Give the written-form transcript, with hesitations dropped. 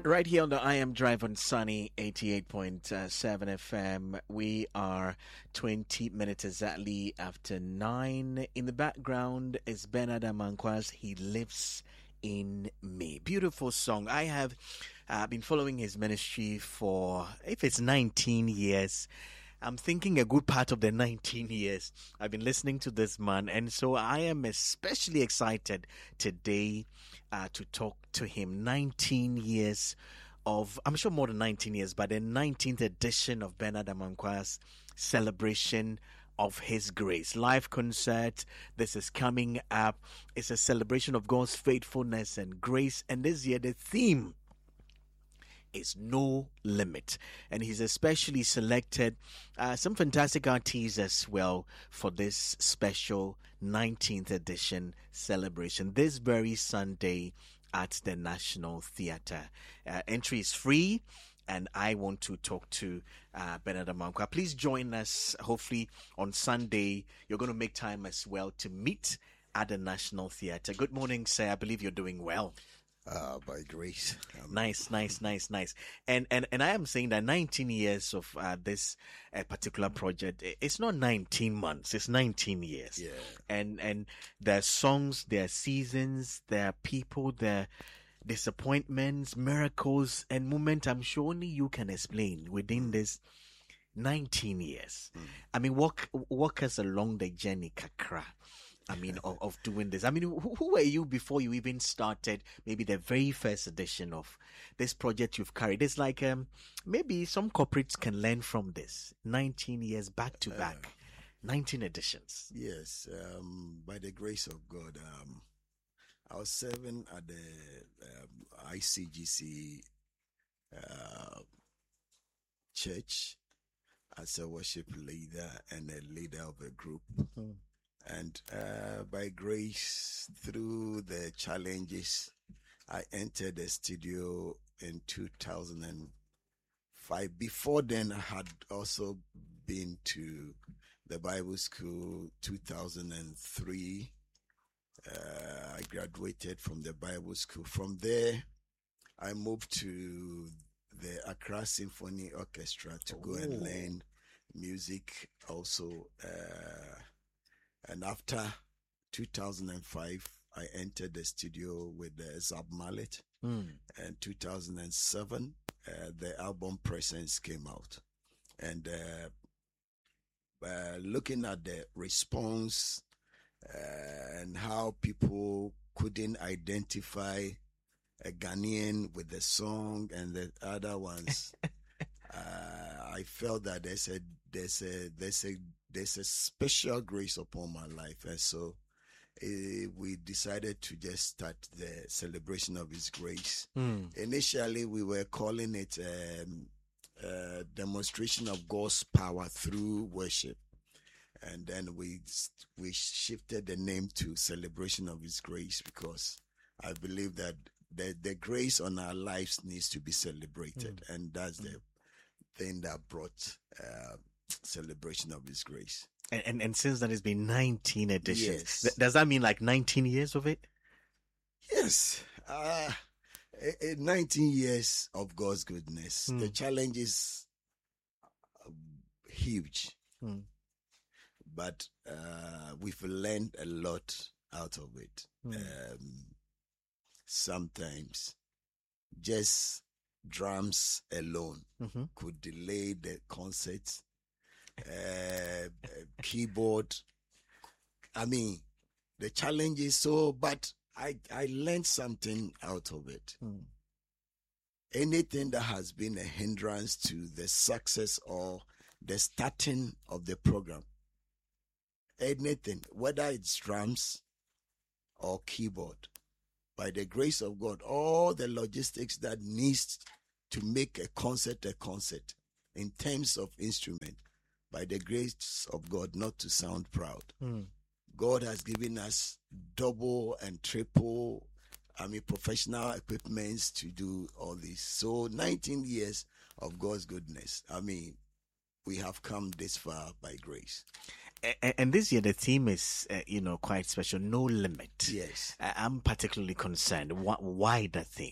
Right here on the I Am Drive on Sunny 88.7 FM. We are 20 minutes exactly after 9. In the background is Bernard Amankwa's He Lives in Me. Beautiful song. I have been following his ministry for, if it's 19 years, I'm thinking a good part of the 19 years I've been listening to this man. And so I am especially excited today to talk to him. 19 years of, I'm sure more than 19 years, but the 19th edition of Bernard Amankwa's celebration of His Grace. Live concert. This is coming up. It's a celebration of God's faithfulness and grace. And this year, the theme is No Limit. And he's especially selected some fantastic artists as well for this special 19th edition celebration this very Sunday at the National Theatre. Entry is free. And I want to talk to Bernard Amankwa. Please join us. Hopefully on Sunday, you're going to make time as well to meet at the National Theatre. Good morning, sir. I believe you're doing well. By grace. Nice. And I am saying that 19 years of this particular project, it's not 19 months, it's 19 years. Yeah. And there are songs, there are seasons, there are people, there are disappointments, miracles, and moments I'm sure only you can explain within this 19 years. I mean, walk us along the journey, Kakra. I mean, of doing this. I mean, who were you before you even started maybe the very first edition of this project you've carried? It's like, maybe some corporates can learn from this. 19 years back to back, 19 editions. Yes. By the grace of God, I was serving at the ICGC church as a worship leader and a leader of a group. Mm-hmm. And by grace, through the challenges, I entered the studio in 2005. Before then, I had also been to the Bible school 2003. I graduated from the Bible school. From there, I moved to the Accra Symphony Orchestra to go and learn music also. And after 2005, I entered the studio with Zab Mallet. And 2007, the album Presence came out. And looking at the response and how people couldn't identify a Ghanaian with the song and the other ones, I felt that there's a special grace upon my life. And so we decided to just start the celebration of His grace. Initially, we were calling it a demonstration of God's power through worship. And then we shifted the name to Celebration of His Grace, because I believe that the grace on our lives needs to be celebrated. And that's the thing that brought celebration of His grace. And since that, it's been 19 editions. Yes. Does that mean like 19 years of it? Yes. 19 years of God's goodness. The challenge is huge. But we've learned a lot out of it. Sometimes just drums alone could delay the concert. Keyboard. I mean, the challenge is so, but I learned something out of it. Anything that has been a hindrance to the success or the starting of the program, anything, whether it's drums or keyboard, by the grace of God, all the logistics that needs to make a concert in terms of instrument, by the grace of God, not to sound proud. God has given us double and triple, professional equipments to do all this. So 19 years of God's goodness. We have come this far by grace. And this year, the theme is, quite special. No limit. Yes. I'm particularly concerned. Why the theme?